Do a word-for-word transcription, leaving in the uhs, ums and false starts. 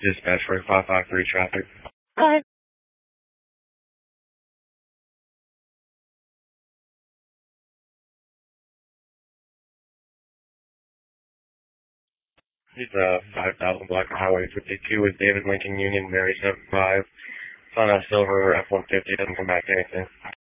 Dispatch for five five three traffic. Hi. He's uh five thousand Block Highway fifty-two with David Lincoln Union, Mary seven five. It's on a silver F one fifty, doesn't come back to anything.